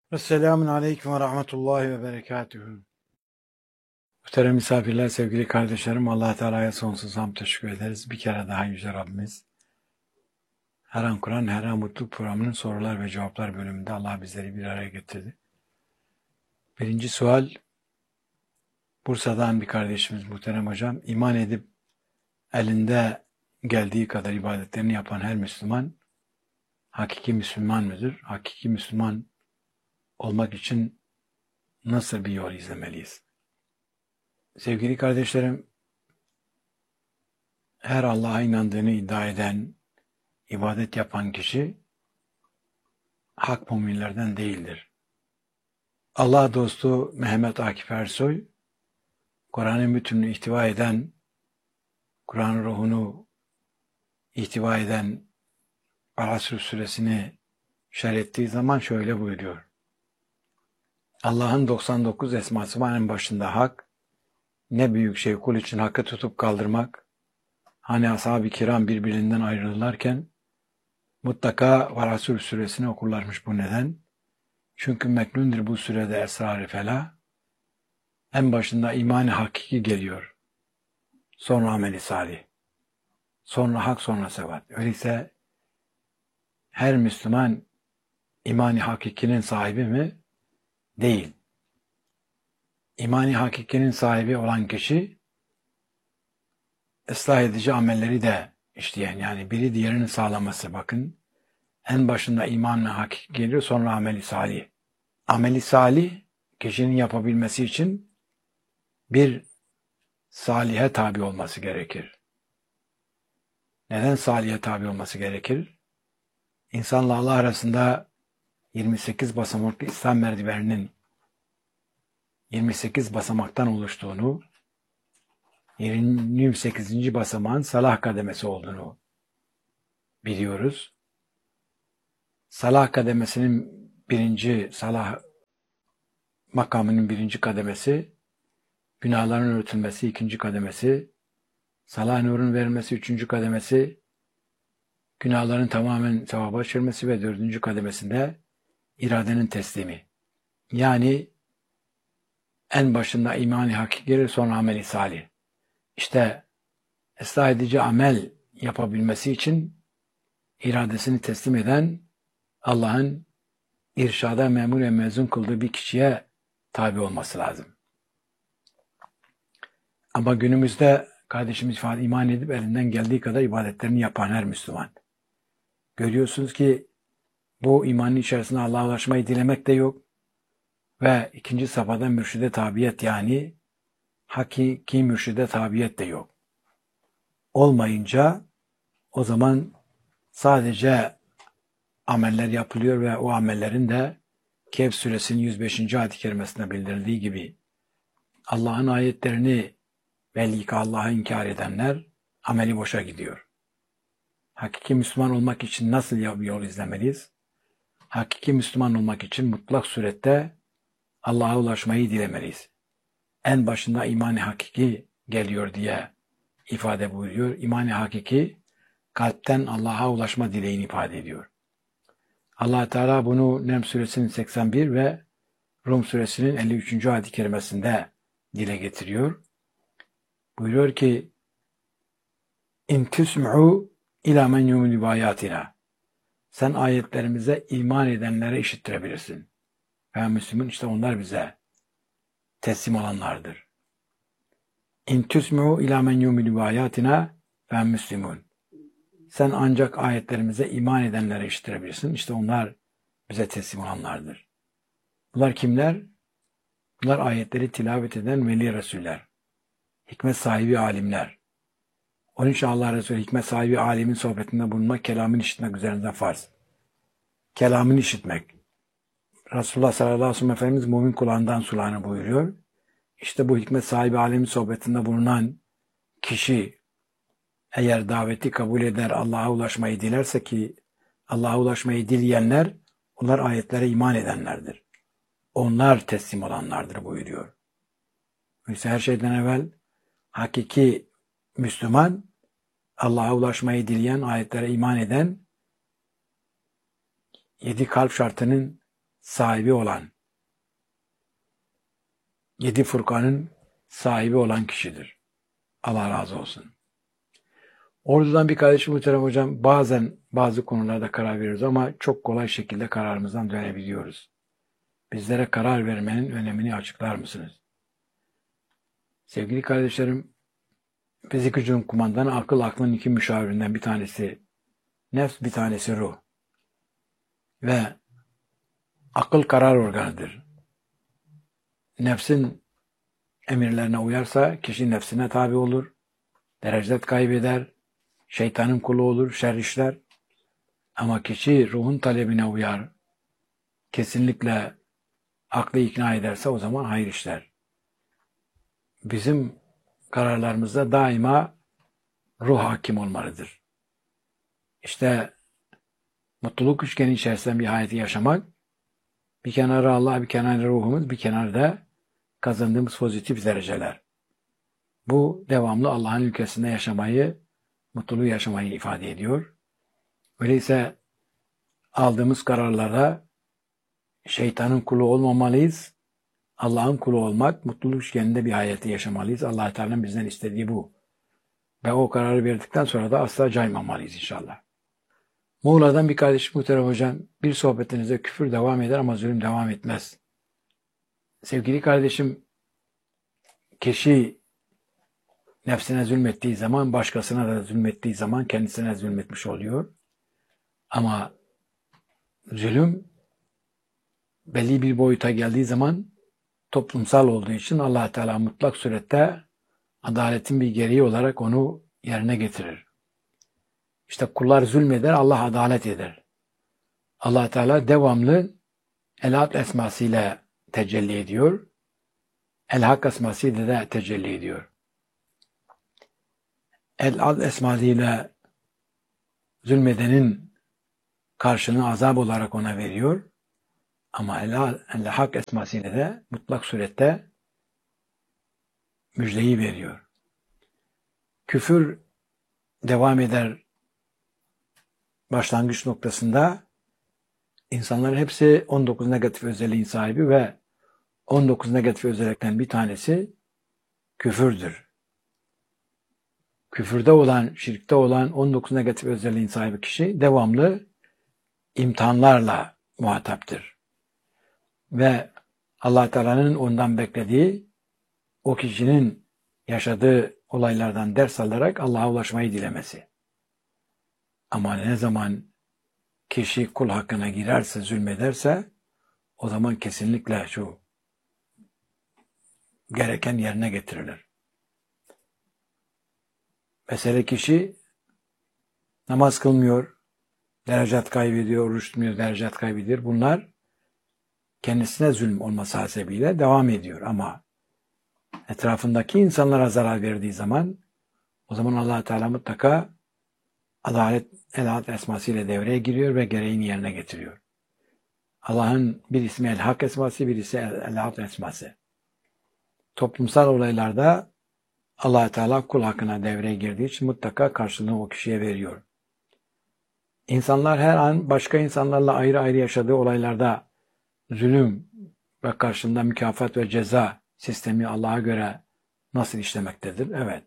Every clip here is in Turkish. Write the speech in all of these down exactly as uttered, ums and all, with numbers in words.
Esselamun Aleyküm ve Rahmetullahi ve Berekatühü. Muhterem misafirler, sevgili kardeşlerim, Allah Teala'ya sonsuz hamd teşekkür ederiz. Bir kere daha Yüce Rabbimiz, Her An Kur'an, Her An Mutluluk programının sorular ve cevaplar bölümünde Allah bizleri bir araya getirdi. Birinci sual, Bursa'dan bir kardeşimiz muhterem hocam, iman edip elinde geldiği kadar ibadetlerini yapan her Müslüman, hakiki Müslüman mıdır? Hakiki Müslüman olmak için nasıl bir yol izlemeliyiz? Sevgili kardeşlerim, her Allah'a inandığını iddia eden, ibadet yapan kişi hak müminlerden değildir. Allah dostu Mehmet Akif Ersoy, Kur'an'ın bütününü ihtiva eden, Kur'an'ın ruhunu ihtiva eden Al-Asr suresini şerh ettiği zaman şöyle buyuruyor. Allah'ın doksan dokuz esması var, en başında hak, ne büyük şey kul için hakkı tutup kaldırmak. Hani ashab-ı kiram birbirinden ayrılırlarken mutlaka Al-Asr suresini okurlarmış, bu neden? Çünkü meknundur bu sürede esrar-ı felah. En başında iman-ı hakiki geliyor. Sonra amel-i salih. Sonra hak, sonra sevat. Öyleyse her Müslüman iman-ı hakikinin sahibi mi? Değil. İman-ı hakikinin sahibi olan kişi ıslah edici amelleri de işleyen, yani biri diğerini sağlaması. Bakın, en başında iman-ı hakiki geliyor, sonra amel-i salih. Amel-i salih kişinin yapabilmesi için bir salihe tabi olması gerekir. Neden salihe tabi olması gerekir? İnsanla Allah arasında yirmi sekiz basamaklı İslam merdiveninin yirmi sekiz basamaktan oluştuğunu, yirmi sekizinci basamağın salah kademesi olduğunu biliyoruz. Salah kademesinin birinci, salah makamının birinci kademesi, günahların örtülmesi ikinci kademesi, salah nurun verilmesi üçüncü kademesi, günahların tamamen sevaba çevirmesi ve dördüncü kademesinde iradenin teslimi. Yani en başında iman-ı hakiki gelir, sonra amel-i salih. İşte ıslah edici amel yapabilmesi için iradesini teslim eden, Allah'ın irşada memur ve mezun kıldığı bir kişiye tabi olması lazım. Ama günümüzde kardeşimiz ifade iman edip elinden geldiği kadar ibadetlerini yapan her Müslüman. Görüyorsunuz ki bu imanın içerisinde Allah'a ulaşmayı dilemek de yok. Ve ikinci safhada mürşide tabiyet, yani hakiki mürşide tabiyet de yok. Olmayınca o zaman sadece ameller yapılıyor ve o amellerin de Kehf suresinin yüz beşinci ayet-i kerimesinde bildirildiği gibi Allah'ın ayetlerini belki Allah'ı inkar edenler ameli boşa gidiyor. Hakiki Müslüman olmak için nasıl bir yol izlemeliyiz? Hakiki Müslüman olmak için mutlak surette Allah'a ulaşmayı dilemeliyiz. En başında iman-ı hakiki geliyor diye ifade buyuruyor. İman-ı hakiki kalpten Allah'a ulaşma dileğini ifade ediyor. Allah Teala bunu Nem suresinin seksen bir ve Rum suresinin elli üçüncü ayet-i kerimesinde dile getiriyor. Buyuruyor ki İn tüsm'u ilâ men yu'minu bâyâtinâ. Sen ayetlerimize iman edenlere işittirebilirsin. Ve Müslüman, işte onlar bize teslim olanlardır. İn tüsm'u ilâ men yu'minu bâyâtinâ ve müslümun. Sen ancak ayetlerimize iman edenlere işittirebilirsin. İşte onlar bize teslim olanlardır. Bunlar kimler? Bunlar ayetleri tilavet eden veli Resuller. Hikmet sahibi alimler. Onun için Allah Resulü hikmet sahibi alimin sohbetinde bulunmak, kelamını işitmek üzerinde farz. Kelamını işitmek. Resulullah sallallahu aleyhi ve sellem Efendimiz mümin kulağından sulanı buyuruyor. İşte bu hikmet sahibi alimin sohbetinde bulunan kişi eğer daveti kabul eder, Allah'a ulaşmayı dilerse, ki Allah'a ulaşmayı dileyenler, onlar ayetlere iman edenlerdir. Onlar teslim olanlardır buyuruyor. Oysa her şeyden evvel hakiki Müslüman, Allah'a ulaşmayı dileyen, ayetlere iman eden, yedi kalp şartının sahibi olan, yedi Furkan'ın sahibi olan kişidir. Allah razı olsun. Ordudan bir kardeşim muhterem hocam, bazen bazı konularda karar veriyoruz ama çok kolay şekilde kararımızdan dönebiliyoruz. Bizlere karar vermenin önemini açıklar mısınız? Sevgili kardeşlerim, fizik hücum kumandanı akıl aklın iki müşavirinden bir tanesi nefs, bir tanesi ruh. Ve akıl karar organıdır. Nefsin emirlerine uyarsa kişi nefsine tabi olur, derecet kaybeder, şeytanın kulu olur, şer işler. Ama kişi ruhun talebine uyar, kesinlikle aklı ikna ederse o zaman hayır işler. Bizim kararlarımızda daima ruh hakim olmalıdır. İşte mutluluk üçgeni içerisinde bir hayatı yaşamak, bir kenarı Allah, bir kenarı ruhumuz, bir kenarda kazandığımız pozitif dereceler. Bu devamlı Allah'ın ülkesinde yaşamayı, mutluluğu yaşamayı ifade ediyor. Öyleyse aldığımız kararlarda şeytanın kulu olmamalıyız. Allah'ın kulu olmak, mutluluk üçgeninde bir hayatı yaşamalıyız. Allah Teala'nın bizden istediği bu. Ve o kararı verdikten sonra da asla caymamalıyız inşallah. Muğla'dan bir kardeşim muhterem hocam, bir sohbetinizde küfür devam eder ama zulüm devam etmez. Sevgili kardeşim, kişi nefsine zulmettiği zaman, başkasına da zulmettiği zaman kendisine zulmetmiş oluyor. Ama zulüm belli bir boyuta geldiği zaman toplumsal olduğu için Allah Teala mutlak surette adaletin bir gereği olarak onu yerine getirir. İşte kullar zulmeder, Allah adalet eder. Allah Teala devamlı El-Hak esmasıyla tecelli ediyor. El-Hak esmasıyla da tecelli ediyor. El-Hak esmasıyla zulmedenin karşılığını azap olarak ona veriyor. Ama El-Hak esmasıyla da mutlak surette müjdeyi veriyor. Küfür devam eder başlangıç noktasında. İnsanların hepsi on dokuz negatif özelliğin sahibi ve on dokuz negatif özellikten bir tanesi küfürdür. Küfürde olan, şirkte olan on dokuz negatif özelliğin sahibi kişi devamlı imtihanlarla muhataptır. Ve Allah Teala'nın ondan beklediği o kişinin yaşadığı olaylardan ders alarak Allah'a ulaşmayı dilemesi. Ama ne zaman kişi kul hakkına girerse, zulmederse o zaman kesinlikle şu gereken yerine getirilir. Mesela kişi namaz kılmıyor, derecat kaybediyor, oruç tutmuyor, derecat kaybediyor. Bunlar kendisine zulüm olması hasebiyle devam ediyor. Ama etrafındaki insanlara zarar verdiği zaman o zaman Allah Teala mutlaka adalet, el-Hak esmasıyla devreye giriyor ve gereğini yerine getiriyor. Allah'ın bir ismi el-Hak esması, birisi el-Hak esması. Toplumsal olaylarda Allah Teala kul hakkına devreye girdiği için mutlaka karşılığını o kişiye veriyor. İnsanlar her an başka insanlarla ayrı ayrı yaşadığı olaylarda zulüm ve karşılığında mükafat ve ceza sistemi Allah'a göre nasıl işlemektedir? Evet.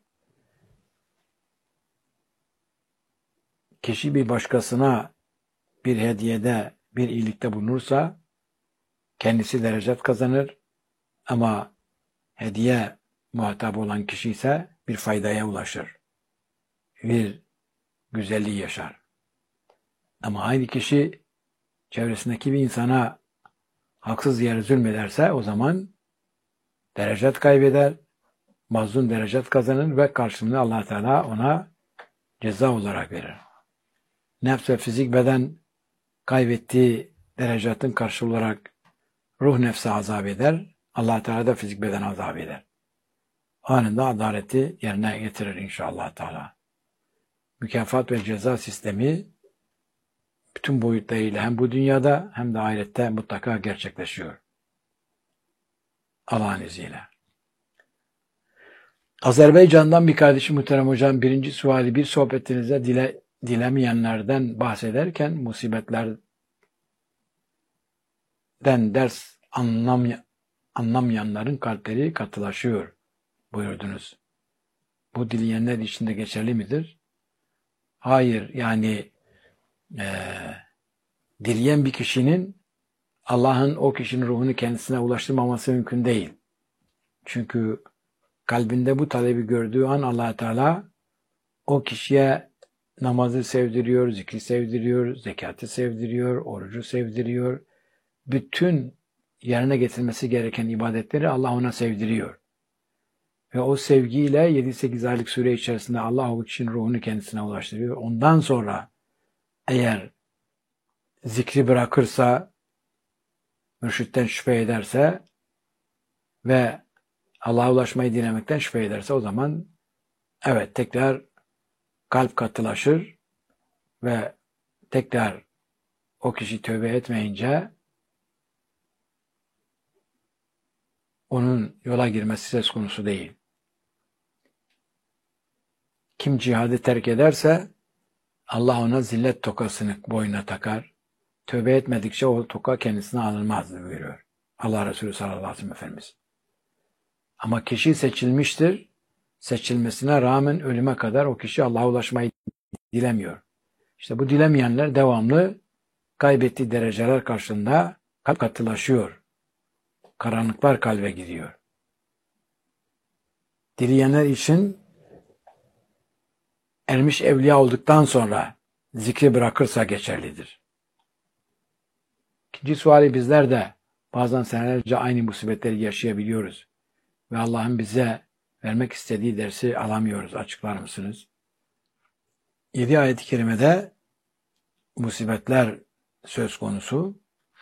Kişi bir başkasına bir hediyede, bir iyilikte bulunursa kendisi derecet kazanır ama hediye muhatap olan kişi ise bir faydaya ulaşır. Bir güzelliği yaşar. Ama aynı kişi çevresindeki bir insana haksız yere zulmederse o zaman derecet kaybeder, mazlum derecet kazanır ve karşılığını Allah Teala ona ceza olarak verir. Nefs ve fizik beden kaybettiği derecatın karşılığı olarak ruh nefse azap eder, Allah Teala da fizik beden azap eder. Anında adaleti yerine getirir inşallah Teala. Mükafat ve ceza sistemi bütün boyutlarıyla hem bu dünyada hem de ahirette mutlaka gerçekleşiyor. Allah'ın izniyle. Azerbaycan'dan bir kardeşim muhterem hocam, birinci suali bir sohbetinizde dile, dilemeyenlerden bahsederken musibetler ders anlamay anlamayanların kalpleri katılaşıyor buyurdunuz. Bu dileyenler için de geçerli midir? Hayır, yani e, dileyen bir kişinin Allah'ın o kişinin ruhunu kendisine ulaştırmaması mümkün değil. Çünkü kalbinde bu talebi gördüğü an Allah Teala o kişiye namazı sevdiriyor, zikri sevdiriyor, zekatı sevdiriyor, orucu sevdiriyor. Bütün yerine getirmesi gereken ibadetleri Allah ona sevdiriyor. Ve o sevgiyle yedi sekiz aylık süre içerisinde Allah o kişinin ruhunu kendisine ulaştırıyor. Ondan sonra eğer zikri bırakırsa, mürşitten şüphe ederse ve Allah'a ulaşmayı dilemekten şüphe ederse o zaman evet tekrar kalp katılaşır ve tekrar o kişi tövbe etmeyince onun yola girmesi söz konusu değil. Kim cihadı terk ederse Allah ona zillet tokasını boynuna takar. Tövbe etmedikçe o toka kendisine alınmaz buyuruyor Allah Resulü sallallahu aleyhi ve sellem Efendimiz. Ama kişi seçilmiştir. Seçilmesine rağmen ölüme kadar o kişi Allah'a ulaşmayı dilemiyor. İşte bu dilemeyenler devamlı kaybettiği dereceler karşısında kalp katılaşıyor. Karanlıklar kalbe gidiyor. Dileyenler için ermiş evliya olduktan sonra zikri bırakırsa geçerlidir. İkinci suali bizler de bazen senelerce aynı musibetleri yaşayabiliyoruz. Ve Allah'ın bize vermek istediği dersi alamıyoruz. Açıklar mısınız? Yedi ayet-i kerimede musibetler söz konusu.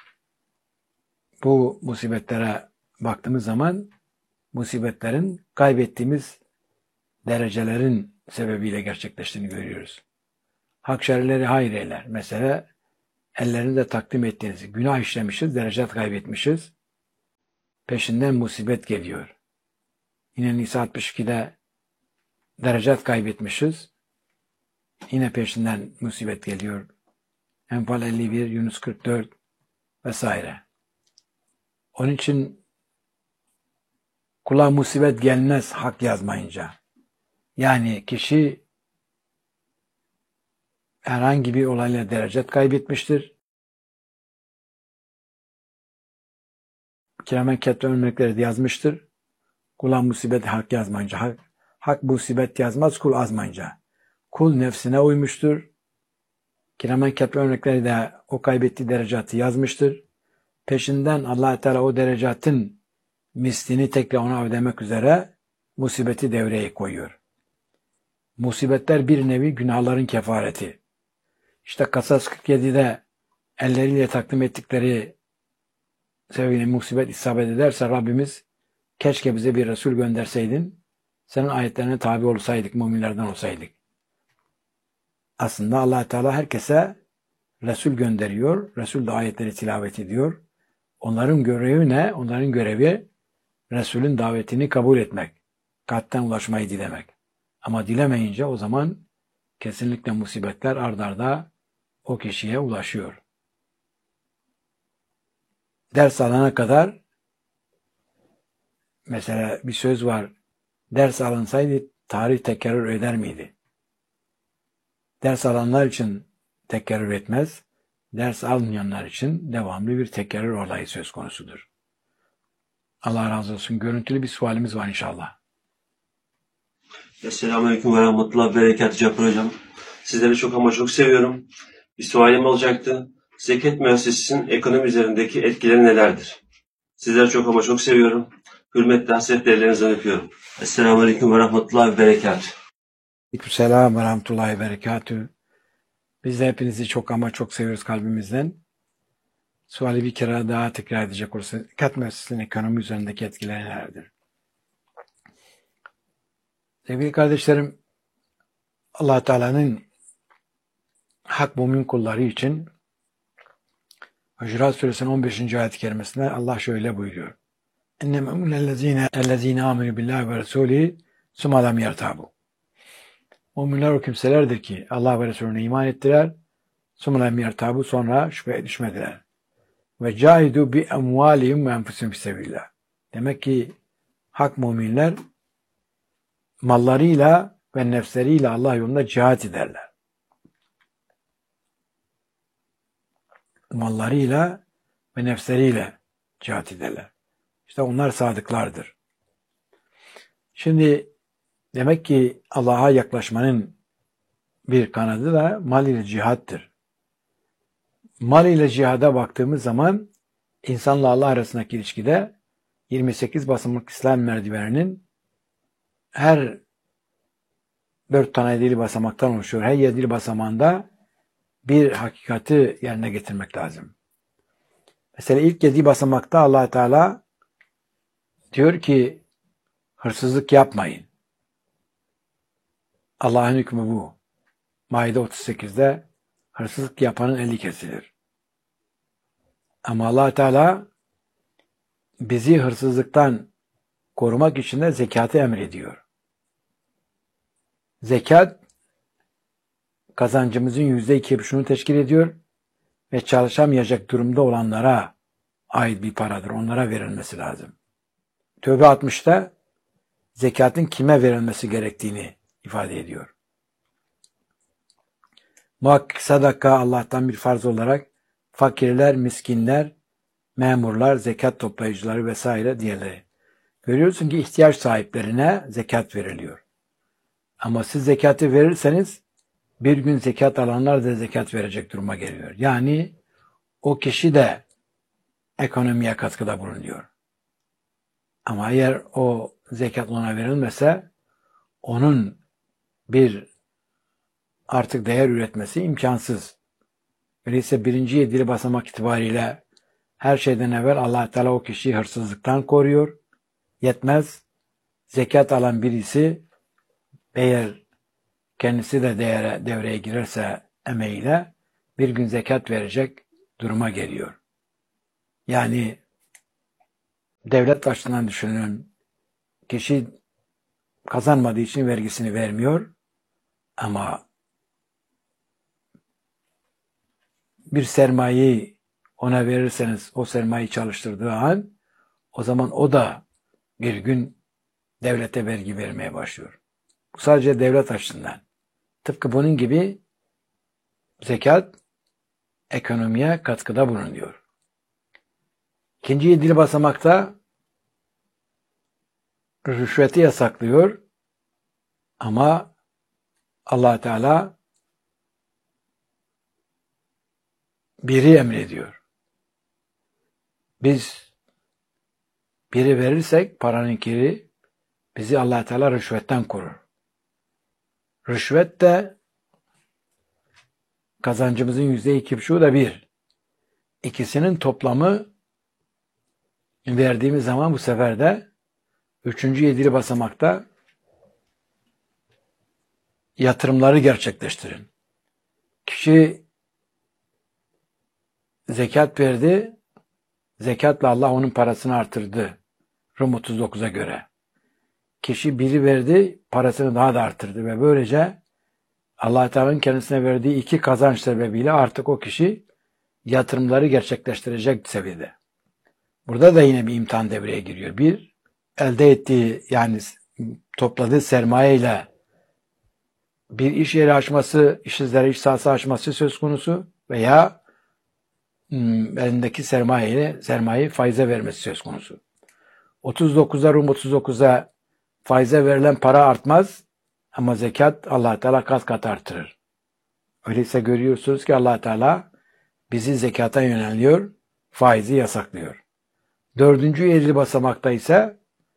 Bu musibetlere baktığımız zaman musibetlerin kaybettiğimiz derecelerin sebebiyle gerçekleştiğini görüyoruz. Hak şerleri hayır eyler. Mesela ellerinde takdim ettiğiniz günah işlemişiz, derecat kaybetmişiz. Peşinden musibet geliyor. Yine Nisa altmış ikide derecat kaybetmişiz. Yine peşinden musibet geliyor. Enfal elli bir, Yunus kırk dört vesaire. Onun için kula musibet gelmez hak yazmayınca. Yani kişi herhangi bir olayla derecat kaybetmiştir. Kiramen ketbe örnekleri de yazmıştır. Kula musibet hak yazmayınca. Hak, hak musibet yazmaz kul azmayınca. Kul nefsine uymuştur. Kiramen ketbe örnekleri de o kaybettiği derecatı yazmıştır. Peşinden Allah Teala o derecatın mislini tekrar ona ödemek üzere musibeti devreye koyuyor. Musibetler bir nevi günahların kefareti. İşte Kasas kırk yedide elleriyle takdim ettikleri sebebiyle musibet isabet ederse Rabbimiz keşke bize bir Resul gönderseydin, senin ayetlerine tabi olsaydık, müminlerden olsaydık. Aslında Allah Teala herkese Resul gönderiyor. Resul de ayetleri tilavet ediyor. Onların görevi ne? Onların görevi Resul'ün davetini kabul etmek. Kalpten ulaşmayı dilemek. Ama dilemeyince o zaman kesinlikle musibetler ard arda o kişiye ulaşıyor. Ders alana kadar mesela bir söz var. Ders alınsaydı tarih tekerrür eder miydi? Ders alanlar için tekerrür etmez. Ders almayanlar için devamlı bir tekerrür olayı söz konusudur. Allah razı olsun. Görüntülü bir sualimiz var inşallah. Selamünaleyküm ve rahmetullah ve berekatü Cafer Hocam. Sizleri çok ama çok seviyorum. Bir sualim olacaktı. Zekat müessesesinin ekonomi üzerindeki etkileri nelerdir? Sizleri çok ama çok seviyorum. Hürmetle hasretle ellerinizden öpüyorum. Selamünaleyküm ve rahmetullah ve berekatü. Aleykümselam ve rahmetullahi ve berekatü. Biz de hepinizi çok ama çok seviyoruz kalbimizden. Suali bir kere daha tekrar edecek olursa, zekat müessesesinin ekonomi üzerindeki etkileri nelerdir? Sevgili kardeşlerim, Allah Teala'nın hak mümin kulları için Hucurat Suresinin on beşinci ayet-i kerimesinde Allah şöyle buyuruyor. اِنَّمَا اُمُّنَ الَّذ۪ينَ الَّذ۪ينَ آمَنُوا بِاللّٰهِ وَرَسُولِهِ ثُمَّ لَمْ يَرْتَابُوا. Müminler o kimselerdir ki Allah ve Resulüne iman ettiler, ثُمَّ لَمْ يَرْتَابُوا sonra şüpheye düşmediler. ve cahidu bi emvalihim ve enfusihim fisebillah. Demek ki hak müminler mallarıyla ve nefsleriyle Allah yolunda cihat ederler. Mallarıyla ve nefsleriyle cihat ederler. İşte onlar sadıklardır. Şimdi demek ki Allah'a yaklaşmanın bir kanadı da mal ile cihattır. Mal ile cihada baktığımız zaman insanla Allah arasındaki ilişkide yirmi sekiz basamak İslam merdiveninin her dört tane dili basamaktan oluşuyor. Her yedi basamağında bir hakikati yerine getirmek lazım. Mesela ilk yedi basamakta Allah Teala diyor ki hırsızlık yapmayın. Allah'ın hükmü bu. Maide otuz sekizde hırsızlık yapanın eli kesilir. Ama Allah Teala bizi hırsızlıktan korumak için de zekatı emrediyor. Zekat kazancımızın yüzde iki buçuğunu teşkil ediyor ve çalışamayacak durumda olanlara ait bir paradır. Onlara verilmesi lazım. Tövbe altmışta zekatın kime verilmesi gerektiğini ifade ediyor. Muhakkak sadaka Allah'tan bir farz olarak fakirler, miskinler, memurlar, zekat toplayıcıları vesaire diğerleri. Görüyorsun ki ihtiyaç sahiplerine zekat veriliyor. Ama siz zekatı verirseniz bir gün zekat alanlar da zekat verecek duruma geliyor. Yani o kişi de ekonomiye katkıda bulunuyor. Ama eğer o zekat ona verilmese onun bir artık değer üretmesi imkansız. Öyleyse birinci yedili basamak itibariyle her şeyden evvel Allah Teala o kişiyi hırsızlıktan koruyor. Yetmez. Zekat alan birisi eğer kendisi de değere, devreye girerse emeğiyle bir gün zekat verecek duruma geliyor. Yani devlet açısından düşünün. Kişi kazanmadığı için vergisini vermiyor ama bir sermayeyi ona verirseniz o sermayeyi çalıştırdığı an o zaman o da bir gün devlete vergi vermeye başlıyor. Bu sadece devlet açısından. Tıpkı bunun gibi zekat ekonomiye katkıda bulunuyor. İkinci yedili basamakta rüşveti yasaklıyor ama Allah Teala biri emrediyor. Biz biri verirsek paranın kiri bizi Allah Teala rüşvetten korur. Rüşvet de kazancımızın yüzde iki buçuğu da bir. İkisinin toplamı verdiğimiz zaman bu sefer de üçüncü yedili basamakta yatırımları gerçekleştirin. Kişi zekat verdi, zekatla Allah onun parasını artırdı. Rum otuz dokuza göre. Kişi biri verdi, parasını daha da artırdı ve böylece Allah Teala'nın kendisine verdiği iki kazanç sebebiyle artık o kişi yatırımları gerçekleştirecek seviyede. Burada da yine bir imtihan devreye giriyor. Bir, elde ettiği yani topladığı sermaye ile bir iş yeri açması, iş izleri, iş sahası açması söz konusu veya hmm, elindeki sermayeyi, sermayeyi faize vermesi söz konusu. otuz dokuza Rum otuz dokuza faize verilen para artmaz ama zekat Allah Teala kat kat artırır. Öyleyse görüyorsunuz ki Allah Teala bizi zekata yöneliyor, faizi yasaklıyor. Dördüncü yedili basamakta ise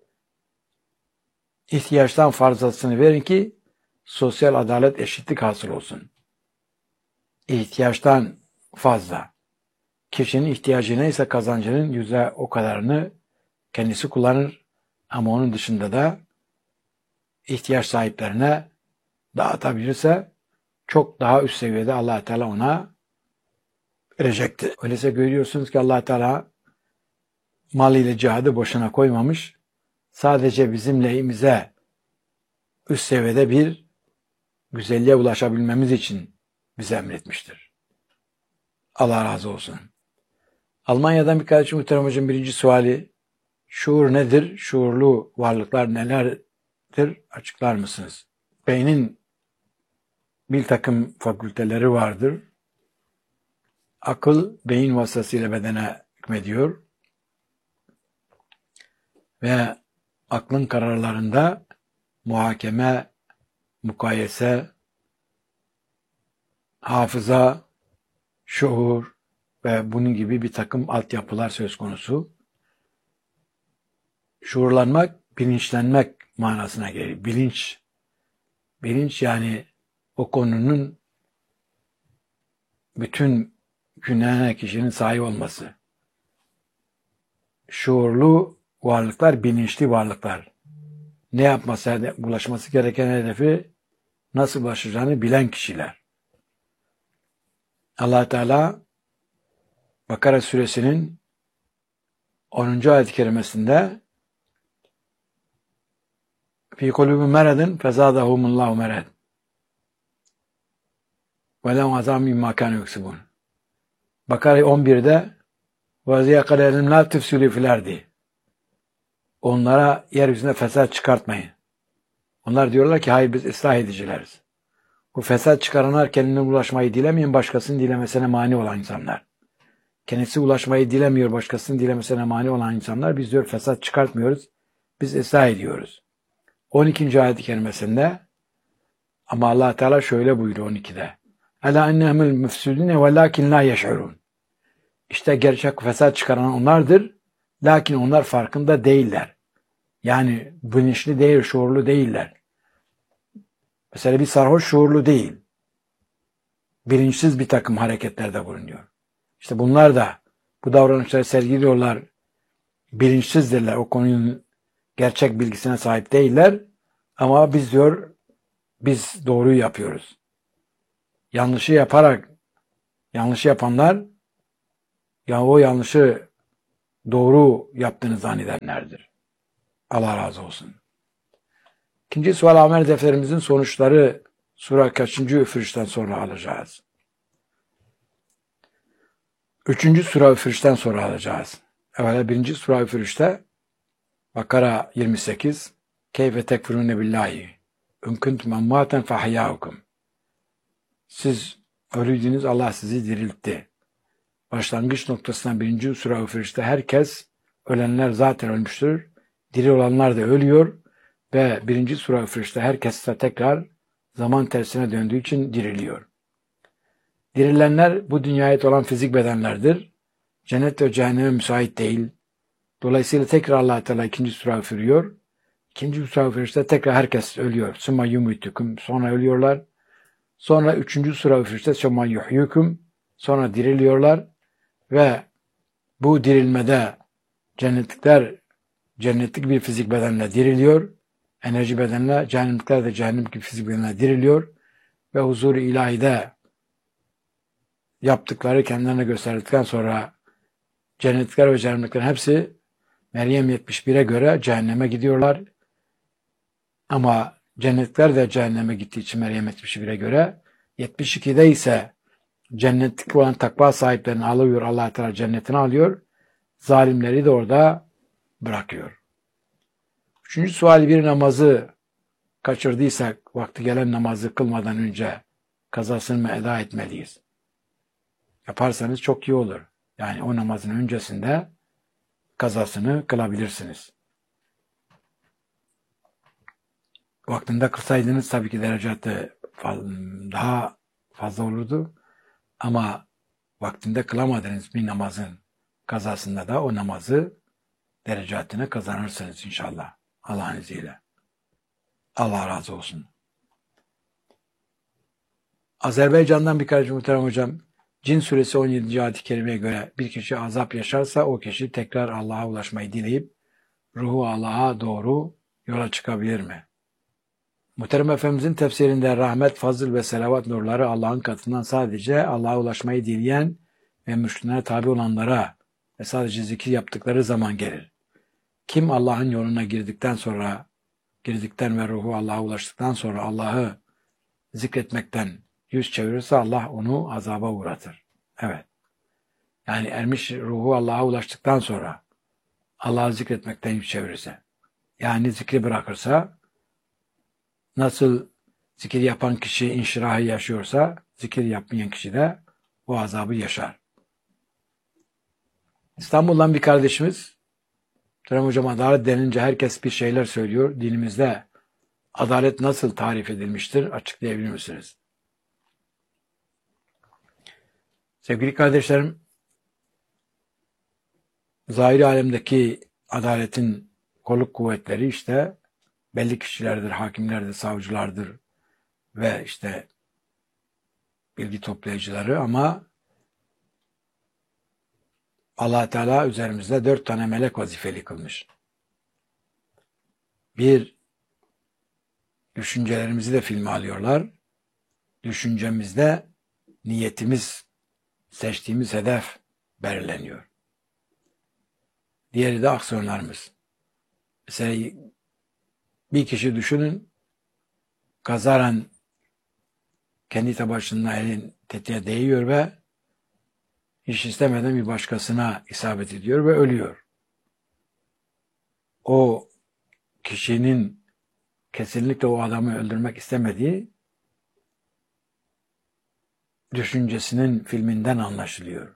ihtiyaçtan fazlasını verin ki sosyal adalet, eşitlik hasıl olsun. İhtiyaçtan fazla. Kişinin ihtiyacı neyse kazancının yüzde o kadarını kendisi kullanır ama onun dışında da ihtiyaç sahiplerine dağıtabilirse çok daha üst seviyede Allah Teala ona verecektir. Öyleyse görüyorsunuz ki Allah Teala mal ile cihadı boşuna koymamış. Sadece bizim lehimize üst seviyede bir güzelliğe ulaşabilmemiz için bize emretmiştir. Allah razı olsun. Almanya'dan bir kardeşim muhterem hocam birinci suali, şuur nedir? Şuurlu varlıklar nelerdir? Açıklar mısınız? Beynin bir takım fakülteleri vardır. Akıl beyin vasıtasıyla bedene hükmediyor ve aklın kararlarında muhakeme, mukayese, hafıza, şuur ve bunun gibi bir takım altyapılar söz konusu. Şuurlanmak, bilinçlenmek manasına gelir. Bilinç, bilinç yani o konunun bütün günahına kişinin sahip olması. Şuurlu varlıklar, bilinçli varlıklar. Ne yapması, ulaşması gereken hedefi nasıl ulaşacağını bilen kişiler. Allah Teala Bakara suresinin onuncu ayet-i kerimesinde fi kulubihim meradun fezadahumullahu merad ve lehum azabun mimma kanu yeksibun. Bakara on birde ve ziyakalelim la tufsidu fil ardi. Onlara yeryüzünde fesat çıkartmayın. Onlar diyorlar ki hayır biz ıslah edicileriz. Bu fesat çıkaranlar kendine ulaşmayı dilemeyen başkasının dilemesine mani olan insanlar. Kendisi ulaşmayı dilemiyor, başkasının dilemesine mani olan insanlar, biz diyor fesat çıkartmıyoruz, biz ıslah ediyoruz. on ikinci ayet-i kerimesinde ama Allah Teala şöyle buyuruyor on ikide. Ela innehumul müfsidune velakin la yeş'urun. İşte gerçek fesat çıkaran onlardır, lakin onlar farkında değiller. Yani bilinçli değil, şuurlu değiller. Mesela bir sarhoş şuurlu değil. Bilinçsiz bir takım hareketlerde bulunuyor. İşte bunlar da bu davranışları sergiliyorlar. Bilinçsizdirler. O konunun gerçek bilgisine sahip değiller. Ama biz diyor, biz doğruyu yapıyoruz. Yanlışı yaparak, yanlışı yapanlar, ya o yanlışı doğru yaptığını zannedenlerdir. Allah razı olsun. İkinci sual amel defterimizin sonuçları sura kaçıncı üfürüşten sonra alacağız? Üçüncü sura üfürüşten sonra alacağız. Evvela birinci sura üfürüşte Bakara yirmi sekiz Keyfe tekfurune billahi in kuntum amwaten fahyâukum. Siz ölüydünüz, Allah sizi diriltti. Başlangıç noktasından birinci sura üfürüşte herkes, ölenler zaten ölmüştür. Diri olanlar da ölüyor ve birinci sura üfürüşte herkes de tekrar zaman tersine döndüğü için diriliyor. Dirilenler bu dünyaya ait olan fizik bedenlerdir. Cennet ve cehenneme müsait değil. Dolayısıyla tekrar Allah Teala ikinci sura üfürüyor. İkinci sura üfürüşte tekrar herkes ölüyor. Summa yumitukum. Sonra ölüyorlar. Sonra üçüncü sura üfürüşte summa yuhyukum. Sonra diriliyorlar. Ve bu dirilmede cennetlikler cennetlik bir fizik bedenle diriliyor. Enerji bedenle, cehennemlikler de cehennem gibi fizik bedenle diriliyor. Ve huzur-u ilahide yaptıkları kendilerine gösterdikten sonra cennetlikler ve cehennemliklerin hepsi Meryem yetmiş bire göre cehenneme gidiyorlar. Ama cennetlikler de cehenneme gittiği için Meryem yetmiş bire göre yetmiş ikide ise cennetlik olan takva sahiplerini alıyor. Allah Teala cennetine alıyor. Zalimleri de orada bırakıyor. Üçüncü sual, bir namazı kaçırdıysak vakti gelen namazı kılmadan önce kazasını mı eda etmeliyiz? Yaparsanız çok iyi olur. Yani o namazın öncesinde kazasını kılabilirsiniz. Vaktinde kılsaydınız tabii ki derecatı daha fazla olurdu. Ama vaktinde kılamadığınız bir namazın kazasında da o namazı derecatını kazanırsınız inşallah. Allah'ın izniyle. Allah razı olsun. Azerbaycan'dan bir kardeşim muhterem hocam, Cin suresi on yedinci ayet-i kerimeye göre bir kişi azap yaşarsa o kişi tekrar Allah'a ulaşmayı dileyip ruhu Allah'a doğru yola çıkabilir mi? Muhterem Efendimizin tefsirinde rahmet, fazıl ve selavat nurları Allah'ın katından sadece Allah'a ulaşmayı dileyen ve müşriklerine tabi olanlara ve sadece zikir yaptıkları zaman gelir. Kim Allah'ın yoluna girdikten sonra, girdikten ve ruhu Allah'a ulaştıktan sonra Allah'ı zikretmekten yüz çevirirse Allah onu azaba uğratır. Evet. Yani ermiş ruhu Allah'a ulaştıktan sonra Allah'ı zikretmekten yüz çevirirse, yani zikri bırakırsa, nasıl zikir yapan kişi inşirahı yaşıyorsa, zikir yapmayan kişi de o azabı yaşar. İstanbul'dan bir kardeşimiz, Muhterem Hocam, adalet denince herkes bir şeyler söylüyor. Dinimizde adalet nasıl tarif edilmiştir? Açıklayabilir misiniz? Sevgili kardeşlerim, zahiri alemdeki adaletin kolluk kuvvetleri işte belli kişilerdir, hakimlerdir, savcılardır ve işte bilgi toplayıcıları, ama Allah Teala üzerimizde dört tane melek vazifeli kılmış. Bir, düşüncelerimizi de filme alıyorlar. Düşüncemizde niyetimiz, seçtiğimiz hedef belirleniyor. Diğeri de aksiyonlarımız. Mesela bir kişi düşünün, kazaren kendi tabancasına elin tetiğe değiyor ve hiç istemeden bir başkasına isabet ediyor ve ölüyor. O kişinin kesinlikle o adamı öldürmek istemediği düşüncesinin filminden anlaşılıyor.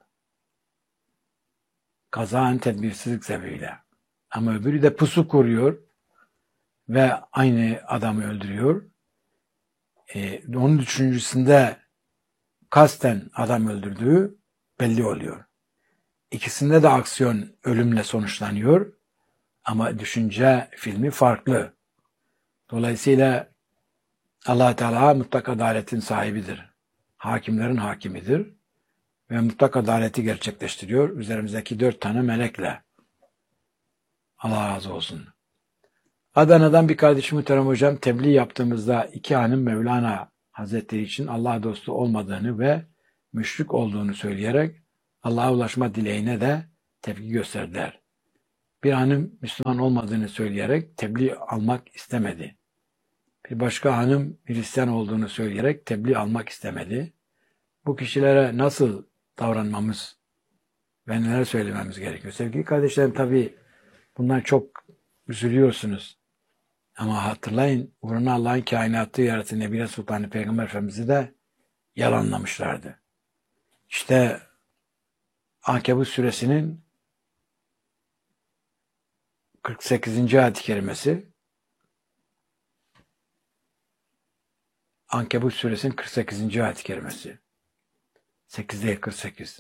Kazaen tedbirsizlik sebebiyle. Ama öbürü de pusu kuruyor ve aynı adamı öldürüyor. Ee, onun düşüncesinde kasten adam öldürdüğü belli oluyor. İkisinde de aksiyon ölümle sonuçlanıyor. Ama düşünce filmi farklı. Dolayısıyla Allah Teala mutlak adaletin sahibidir. Hakimlerin hakimidir. Ve mutlak adaleti gerçekleştiriyor. Üzerimizdeki dört tane melekle. Allah razı olsun. Adana'dan bir kardeşim Muhterem Hocam, tebliğ yaptığımızda iki hanım Mevlana Hazretleri için Allah dostu olmadığını ve müşrik olduğunu söyleyerek Allah'a ulaşma dileğine de tepki gösterdiler. Bir hanım Müslüman olmadığını söyleyerek tebliğ almak istemedi. Bir başka hanım Hristiyan olduğunu söyleyerek tebliğ almak istemedi. Bu kişilere nasıl davranmamız ve neler söylememiz gerekiyor? Sevgili kardeşlerim, tabii bundan çok üzülüyorsunuz. Ama hatırlayın, uğruna Allah'ın kainatı yaratan Nebine Sultanı Peygamber Efendimiz'i de yalanlamışlardı. İşte Ankebut suresinin kırk sekizinci ayet-i kerimesi, Ankebut suresinin kırk sekizinci ayet-i kerimesi. sekiz değil, kırk sekiz.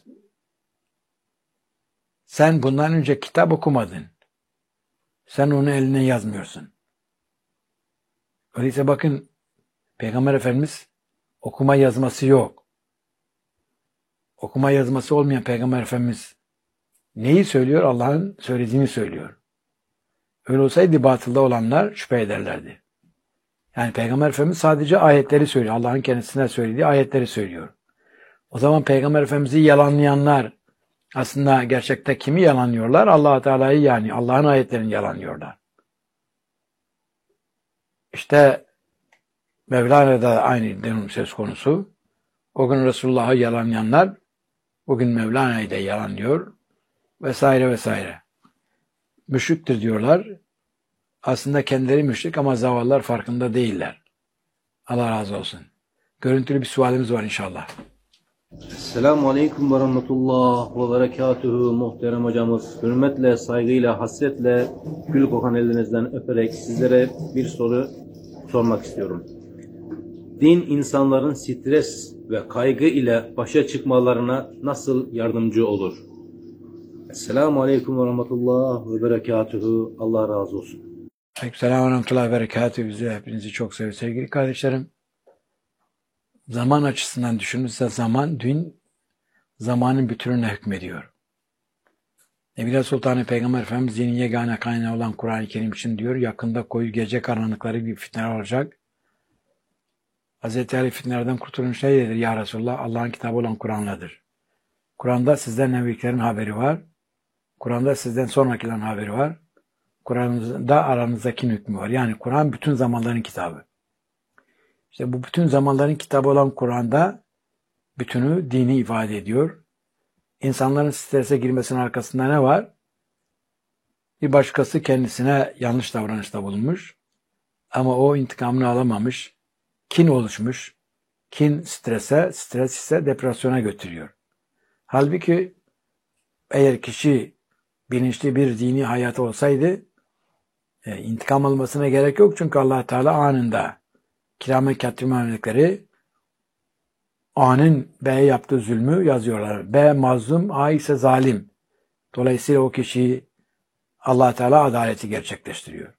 Sen bundan önce kitap okumadın. Sen onu eline yazmıyorsun. Öyleyse bakın, Peygamber Efendimiz okuma yazması yok. Okuma yazması olmayan Peygamber Efendimiz neyi söylüyor? Allah'ın söylediğini söylüyor. Öyle olsaydı batılda olanlar şüphe ederlerdi. Yani Peygamber Efendimiz sadece ayetleri söylüyor. Allah'ın kendisine söylediği ayetleri söylüyor. O zaman Peygamber Efendimiz'i yalanlayanlar aslında gerçekte kimi yalanlıyorlar? Allah Teala'yı, yani Allah'ın ayetlerini yalanlıyorlar. İşte Mevlana'da aynı durum söz konusu. O gün Resulullah'ı yalanlayanlar bugün Mevlana'yı da yalanlıyor vesaire vesaire. Müşriktir diyorlar. Aslında kendileri müşrik ama zavallılar farkında değiller. Allah razı olsun. Görüntülü bir sualimiz var inşallah. Selamun Aleyküm ve Rahmetullah ve Berekatuhu. Muhterem hocamız, hürmetle, saygıyla, hasretle, gül kokan elinizden öperek sizlere bir soru sormak istiyorum. Din insanların stres ve kaygı ile başa çıkmalarına nasıl yardımcı olur? Selamun Aleyküm ve Rahmetullah ve Berekatuhu. Allah razı olsun. Aleykümselam ve Rahmetullah ve Berekatuhu. Bizi, hepinizi çok seviyoruz. Sevgili kardeşlerim, zaman açısından düşünürse zaman, din zamanın bütününe hükmediyor. Nebile Sultanı Peygamber Efendimiz dinin yegane kaynağı olan Kur'an-ı Kerim için diyor, yakında koyu gece karanlıkları bir fitneler olacak. Hazreti Ali fitnelerden kurtulmuş nedir ya Resulullah? Allah'ın kitabı olan Kur'an'ladır. Kur'an'da sizden evliliklerin haberi var. Kur'an'da sizden sonrakilerin haberi var. Kur'an'da aranızdaki hükmü var. Yani Kur'an bütün zamanların kitabı. İşte bu bütün zamanların kitabı olan Kur'an'da bütünü dini ifade ediyor. İnsanların strese girmesinin arkasında ne var? Bir başkası kendisine yanlış davranışta bulunmuş ama o intikamını alamamış, kin oluşmuş. Kin strese, stres ise depresyona götürüyor. Halbuki eğer kişi bilinçli bir dini hayatı olsaydı e, intikam almasına gerek yok. Çünkü Allah Teala anında kiramet katib melekleri A'nın B'ye yaptığı zulmü yazıyorlar. B mazlum, A ise zalim. Dolayısıyla o kişi Allah Teala adaleti gerçekleştiriyor.